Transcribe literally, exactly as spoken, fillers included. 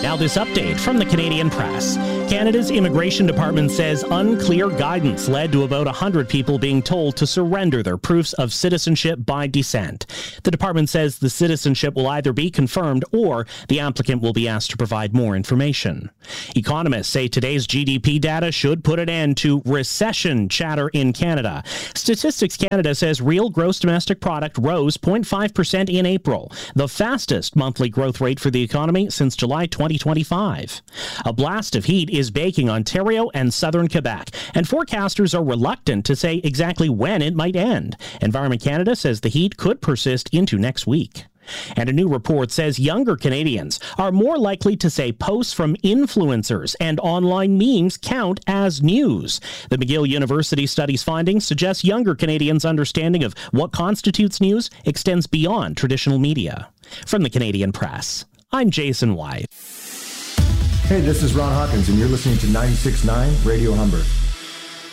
Now this update from the Canadian Press. Canada's Immigration Department says unclear guidance led to about one hundred people being told to surrender their proofs of citizenship by descent. The department says the citizenship will either be confirmed or the applicant will be asked to provide more information. Economists say today's G D P data should put an end to recession chatter in Canada. Statistics Canada says real gross domestic product rose zero point five percent in April, the fastest monthly growth rate for the economy since July twenty twenty-five. A blast of heat is baking Ontario and southern Quebec, and forecasters are reluctant to say exactly when it might end. Environment Canada says the heat could persist into next week. And a new report says younger Canadians are more likely to say posts from influencers and online memes count as news. The McGill University study's findings suggest younger Canadians' understanding of what constitutes news extends beyond traditional media. From the Canadian Press, I'm Jason White. Hey, this is Ron Hawkins, and you're listening to ninety-six point nine Radio Humber.